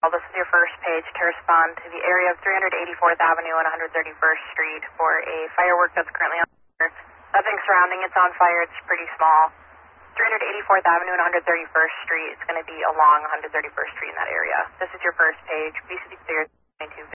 This is your first page to respond to the area of 384th Avenue and 131st Street for a firework that's currently on fire. Nothing surrounding it's on fire. It's pretty small. 384th Avenue and 131st Street. It's going to be along 131st Street in that area. This is your first page. BCD cleared 92.